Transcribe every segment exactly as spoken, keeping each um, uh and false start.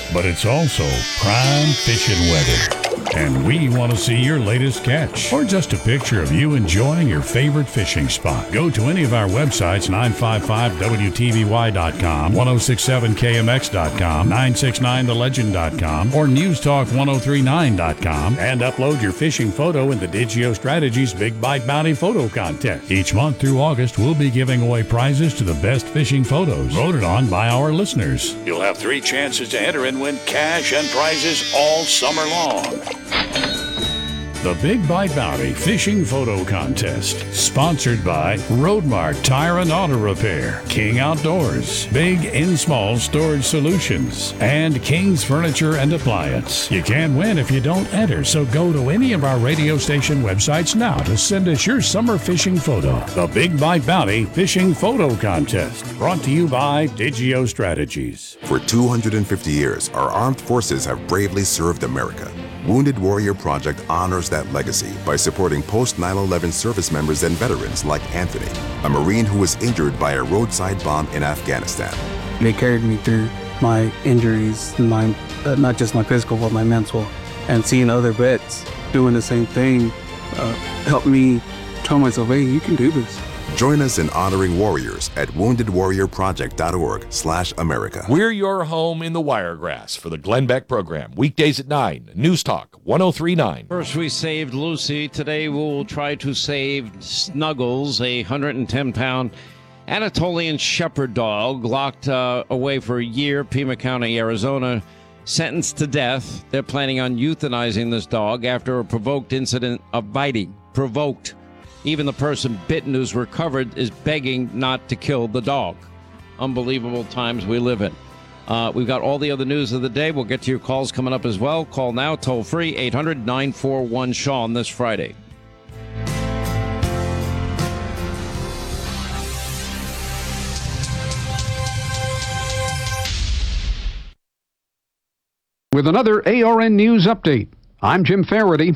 but it's also prime fishing weather. And we want to see your latest catch or just a picture of you enjoying your favorite fishing spot. Go to any of our websites, nine five five W T V Y dot com, ten sixty-seven K M X dot com, nine sixty-nine the legend dot com, or News Talk ten thirty-nine dot com, and upload your fishing photo in the Digio Strategies Big Bite Bounty Photo Contest. Each month through August, we'll be giving away prizes to the best fishing photos voted on by our listeners. You'll have three chances to enter and win cash and prizes all summer long. The Big Bite Bounty Fishing Photo Contest, sponsored by Roadmark Tire and Auto Repair, King Outdoors, Big and Small Storage Solutions, and King's Furniture and Appliance. You can't win if you don't enter, so go to any of our radio station websites now to send us your summer fishing photo. The Big Bite Bounty Fishing Photo Contest, brought to you by Digio Strategies. For two hundred fifty years, our armed forces have bravely served America. Wounded Warrior Project honors that legacy by supporting post nine eleven service members and veterans like Anthony, a Marine who was injured by a roadside bomb in Afghanistan. They carried me through my injuries, my uh, not just my physical, but my mental. And seeing other vets doing the same thing uh, helped me tell myself, hey, you can do this. Join us in honoring warriors at wounded warrior project dot org slash America. We're your home in the Wiregrass for the Glenn Beck program. Weekdays at nine. News Talk ten thirty-nine. First we saved Lucy. Today we'll try to save Snuggles, a one hundred ten pound Anatolian Shepherd dog locked uh, away for a year, Pima County, Arizona, sentenced to death. They're planning on euthanizing this dog after a provoked incident of biting. Provoked. Even the person bitten who's recovered is begging not to kill the dog. Unbelievable times we live in. Uh, we've got all the other news of the day. We'll get to your calls coming up as well. Call now, toll free, eight hundred nine four one Sean this Friday. With another A R N News update, I'm Jim Faraday.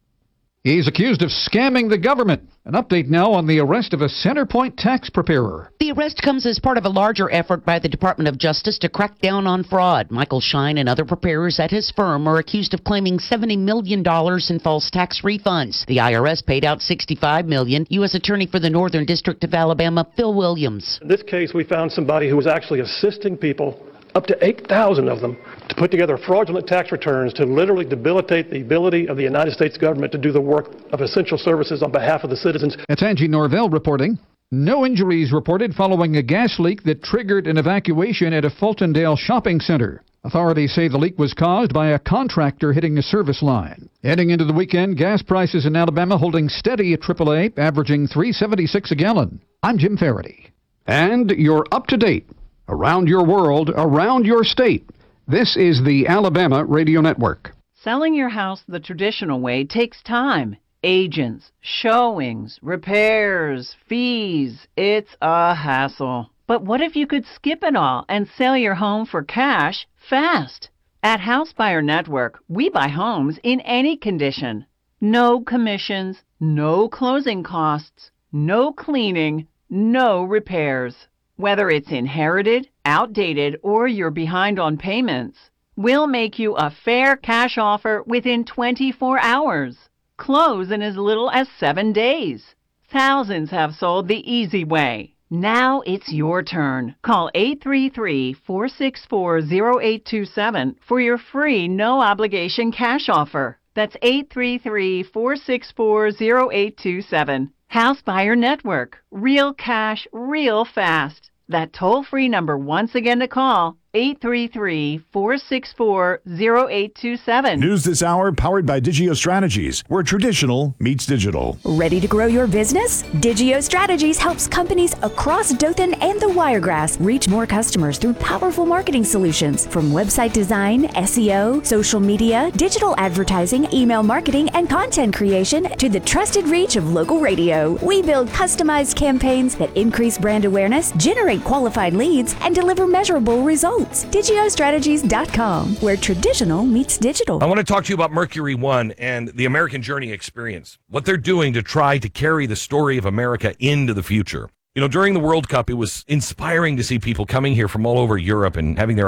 He's accused of scamming the government. An update now on the arrest of a Centerpoint tax preparer. The arrest comes as part of a larger effort by the Department of Justice to crack down on fraud. Michael Shine and other preparers at his firm are accused of claiming seventy million dollars in false tax refunds. The I R S paid out sixty-five million dollars. U S Attorney for the Northern District of Alabama, Phil Williams. In this case, we found somebody who was actually assisting people, up to eight thousand of them, to put together fraudulent tax returns to literally debilitate the ability of the United States government to do the work of essential services on behalf of the citizens. That's Angie Norvell reporting. No injuries reported following a gas leak that triggered an evacuation at a Fultondale shopping center. Authorities say the leak was caused by a contractor hitting a service line. Heading into the weekend, gas prices in Alabama holding steady at triple A, averaging three seventy-six a gallon. I'm Jim Faraday. And you're up to date. Around your world, around your state. This is the Alabama Radio Network. Selling your house the traditional way takes time. Agents, showings, repairs, fees. It's a hassle. But what if you could skip it all and sell your home for cash fast? At House Buyer Network, we buy homes in any condition. No commissions, no closing costs, no cleaning, no repairs. Whether it's inherited, outdated, or you're behind on payments, we'll make you a fair cash offer within twenty-four hours. Close in as little as seven days. Thousands have sold the easy way. Now it's your turn. Call eight three three, four six four, zero eight two seven for your free no-obligation cash offer. That's eight three three, four six four, zero eight two seven. House Buyer Network. Real cash, real fast. That toll-free number once again to call, eight three three, four six four, zero eight two seven. News this hour powered by Digio Strategies, where traditional meets digital. Ready to grow your business? Digio Strategies helps companies across Dothan and the Wiregrass reach more customers through powerful marketing solutions. From website design, S E O, social media, digital advertising, email marketing, and content creation to the trusted reach of local radio. We build customized campaigns that increase brand awareness, generate qualified leads, and deliver measurable results. Digio Strategies dot com, where traditional meets digital. I want to talk to you about Mercury One and the American Journey experience, what they're doing to try to carry the story of America into the future. You know, during the World Cup, it was inspiring to see people coming here from all over Europe and having their